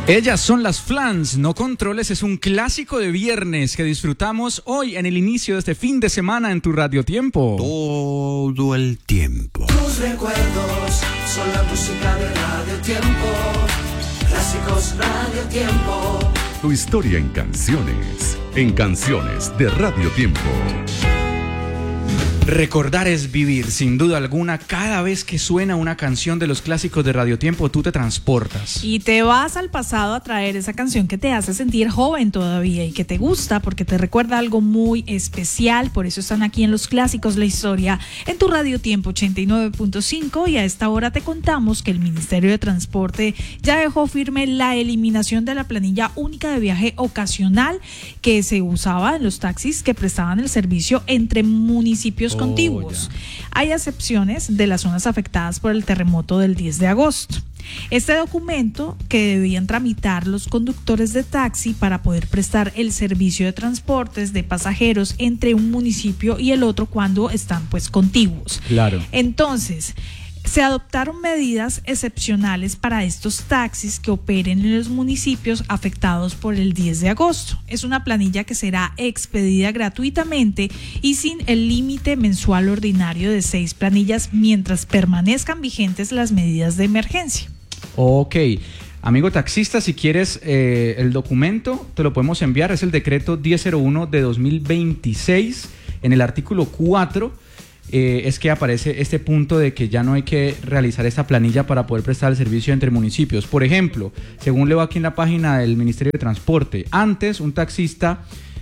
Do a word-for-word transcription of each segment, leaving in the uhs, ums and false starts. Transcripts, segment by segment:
Ellas son las Flans, No Controles es un clásico de viernes que disfrutamos hoy en el inicio de este fin de semana en tu Radio Tiempo. Todo el tiempo. Tus recuerdos son la música de Radio Tiempo. Clásicos Radio Tiempo. Tu historia en canciones, en canciones de Radio Tiempo. Recordar es vivir, sin duda alguna. Cada vez que suena una canción de los clásicos de Radio Tiempo, tú te transportas. Y te vas al pasado a traer esa canción que te hace sentir joven todavía y que te gusta porque te recuerda algo muy especial. Por eso están aquí en Los Clásicos La Historia, en tu Radio Tiempo ochenta y nueve punto cinco. Y a esta hora te contamos que el Ministerio de Transporte ya dejó firme la eliminación de la planilla única de viaje ocasional que se usaba en los taxis que prestaban el servicio entre municipios Oh, contiguos. ya. Hay excepciones de las zonas afectadas por el terremoto del diez de agosto. Este documento que debían tramitar los conductores de taxi para poder prestar el servicio de transportes de pasajeros entre un municipio y el otro cuando están pues contiguos. Claro. Entonces, se adoptaron medidas excepcionales para estos taxis que operen en los municipios afectados por el diez de agosto. Es una planilla que será expedida gratuitamente y sin el límite mensual ordinario de seis planillas mientras permanezcan vigentes las medidas de emergencia. Ok. Amigo taxista, si quieres eh, el documento, te lo podemos enviar. Es el decreto diez cero uno de dos mil veintiséis. En el artículo cuatro eh, es que aparece este punto de que ya no hay que realizar esta planilla para poder prestar el servicio entre municipios. Por ejemplo, según leo aquí en la página del Ministerio de Transporte, antes un taxista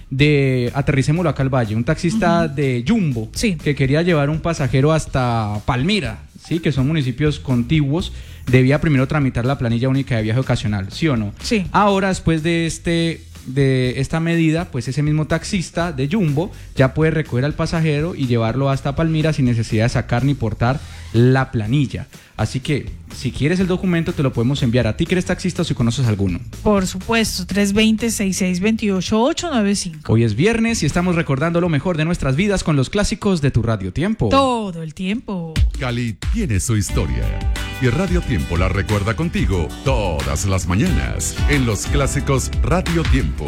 de, aterricémoslo acá al Valle, un taxista uh-huh. de Jumbo, sí. que quería llevar un pasajero hasta Palmira, ¿sí? Que son municipios contiguos, debía primero tramitar la planilla única de viaje ocasional, ¿sí o no? Sí. Ahora, después de este de esta medida, pues ese mismo taxista de Jumbo ya puede recoger al pasajero y llevarlo hasta Palmira sin necesidad de sacar ni portar la planilla. Así que, si quieres el documento, te lo podemos enviar. ¿A ti que eres taxista o si conoces alguno? Por supuesto, tres dos cero, seis seis dos ocho, ocho nueve cinco. Hoy es viernes y estamos recordando lo mejor de nuestras vidas con los clásicos de tu Radio Tiempo. Todo el tiempo. Cali tiene su historia y Radio Tiempo la recuerda contigo todas las mañanas en Los Clásicos Radio Tiempo.